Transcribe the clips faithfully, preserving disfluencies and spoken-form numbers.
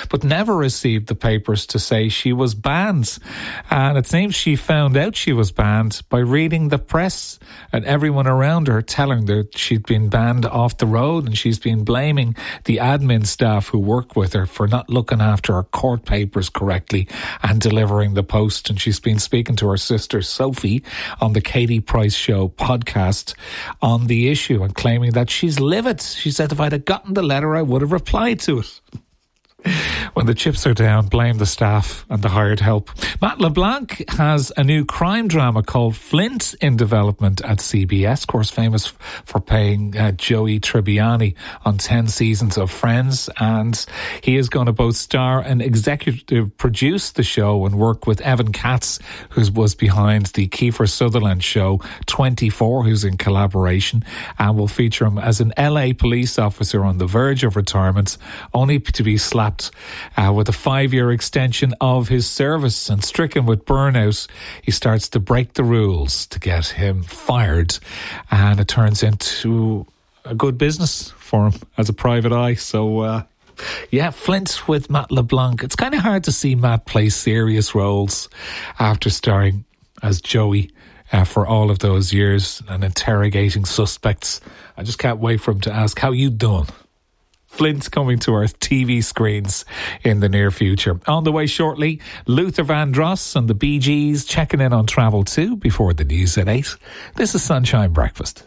but never received the papers to say she was banned. And it seems she found out she was banned by reading the press and everyone around her telling her she'd been banned off the road, and she's been blaming the admin staff who work with her for not looking after her court papers correctly and delivering the post. And she's been speaking to her sister Sophie on the Katie Price Show podcast on the issue and claiming that she's livid. She said, if I'd have gotten the letter, I would have replied to it. When the chips are down, blame the staff and the hired help. Matt LeBlanc has a new crime drama called Flint in development at C B S. Of course, famous for playing uh, Joey Tribbiani on ten seasons of Friends. And he is going to both star and executive produce the show and work with Evan Katz, who was behind the Kiefer Sutherland show twenty-four, who's in collaboration, and will feature him as an L A police officer on the verge of retirement, only to be slapped Uh, with a five-year extension of his service. And stricken with burnout, he starts to break the rules to get him fired, and it turns into a good business for him as a private eye. So uh, yeah, Flint with Matt LeBlanc. It's kind of hard to see Matt play serious roles after starring as Joey Uh, for all of those years and interrogating suspects. I just can't wait for him to ask, how you doing? Flint's coming to our T V screens in the near future. On the way shortly, Luther Vandross and the Bee Gees checking in on travel too before the news at eight. This is Sunshine Breakfast.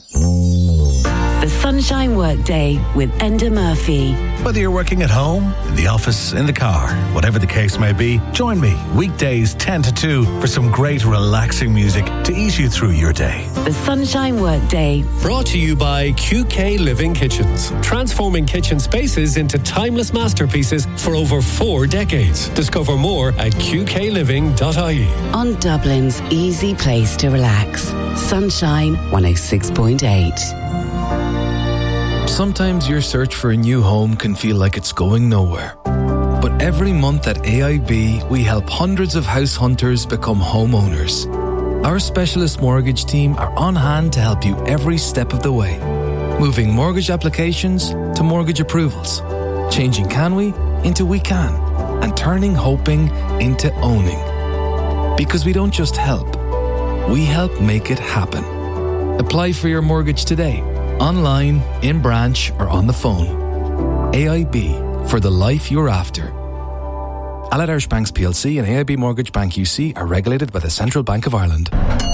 The Sunshine Workday with Enda Murphy. Whether you're working at home, in the office, in the car, whatever the case may be, join me weekdays ten to two for some great relaxing music to ease you through your day. The Sunshine Workday. Brought to you by Q K Living Kitchens. Transforming kitchen spaces into timeless masterpieces for over four decades. Discover more at q k living dot i e. On Dublin's easy place to relax. Sunshine one oh six point eight. Sometimes your search for a new home can feel like it's going nowhere. But every month at A I B, we help hundreds of house hunters become homeowners. Our specialist mortgage team are on hand to help you every step of the way. Moving mortgage applications to mortgage approvals. Changing can we into we can. And turning hoping into owning. Because we don't just help, we help make it happen. Apply for your mortgage today. Online, in branch, or on the phone. A I B, for the life you're after. Allied Irish Banks P L C and A I B Mortgage Bank U C are regulated by the Central Bank of Ireland.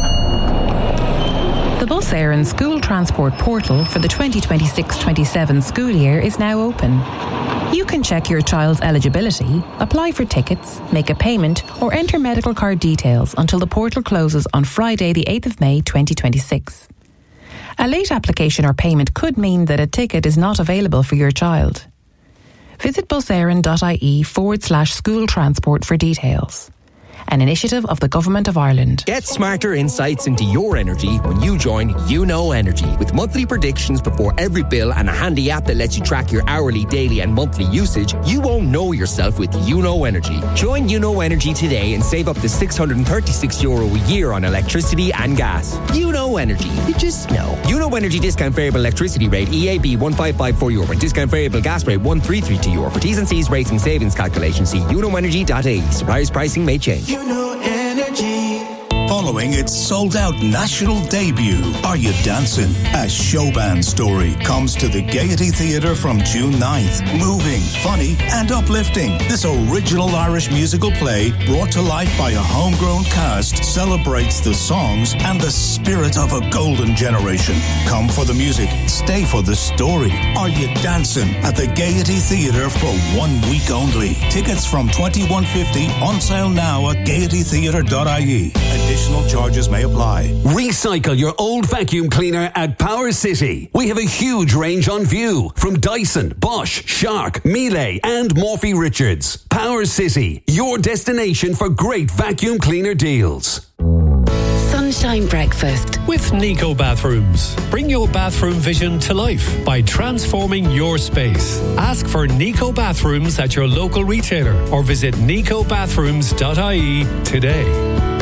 The Bus Éireann School Transport Portal for the twenty twenty-six twenty-seven school year is now open. You can check your child's eligibility, apply for tickets, make a payment, or enter medical card details until the portal closes on Friday the eighth of May twenty twenty-six. A late application or payment could mean that a ticket is not available for your child. Visit buseireann.ie forward slash school transport for details. An initiative of the Government of Ireland. Get smarter insights into your energy when you join You Know Energy. With monthly predictions before every bill and a handy app that lets you track your hourly, daily and monthly usage, you won't know yourself with You Know Energy. Join You Know Energy today and save up to six hundred thirty-six euro a year on electricity and gas. You Know Energy. You just know. You Know Energy discount variable electricity rate E A B one five five four euro and discount variable gas rate one three three two euro. For T's and C's rates and savings calculations, see you know energy dot I E. Suppliers pricing may change. You Know Energy. Following its sold-out national debut, Are You Dancing? A showband story comes to the Gaiety Theatre from June ninth. Moving, funny and uplifting, this original Irish musical play, brought to life by a homegrown cast, celebrates the songs and the spirit of a golden generation. Come for the music, stay for the story. Are You Dancing? At the Gaiety Theatre for one week only. Tickets from twenty-one fifty, on sale now at gaiety theatre dot I E. Additional charges may apply. Recycle your old vacuum cleaner at Power City. We have a huge range on view from Dyson, Bosch, Shark, Miele and Morphy Richards. Power City, your destination for great vacuum cleaner deals. Sunshine Breakfast with Nico Bathrooms. Bring your bathroom vision to life by transforming your space. Ask for Nico Bathrooms at your local retailer or visit nico bathrooms dot I E today.